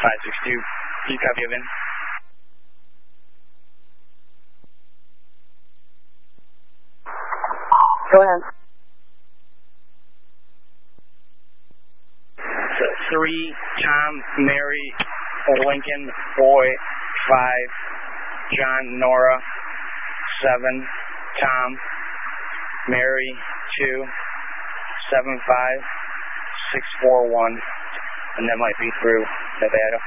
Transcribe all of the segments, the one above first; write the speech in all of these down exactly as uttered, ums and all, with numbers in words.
five six two, do you copy, Evan? Go ahead. So three, Tom, Mary, Lincoln, Boy, five, John, Nora, seven, Tom, Mary, two, seven, five, six, four, one, and that might be through Nevada.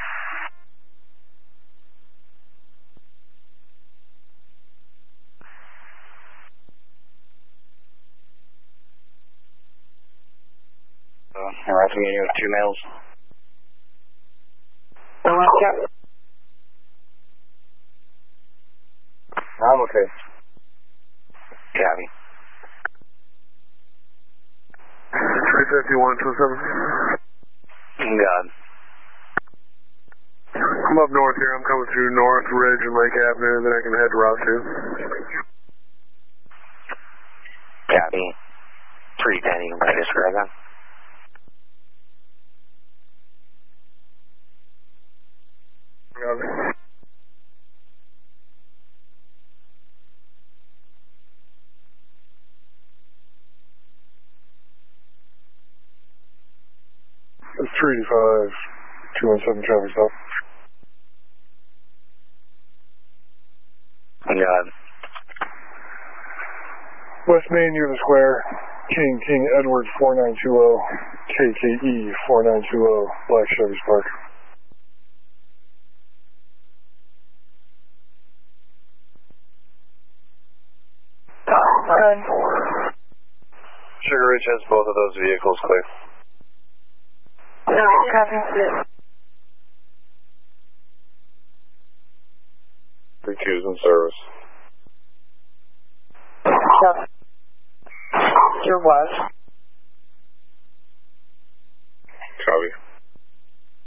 Uh, harassing you with two males. I'm okay. Copy. three fifty-one, two seven. God. I'm up north here. I'm coming through North Ridge and Lake Avenue, then I can head to Route two. Copy. three ten, you can play this for Evan. Copy. It's three eighty-five, two one seven traffic stop. God. West Main, Union Square, King, King Edward four nine two zero, K K E four nine two zero, Black Chevy Spark. Good. Sugar Ridge has both of those vehicles clear. No, copy. three two's in service. Yep. Your what?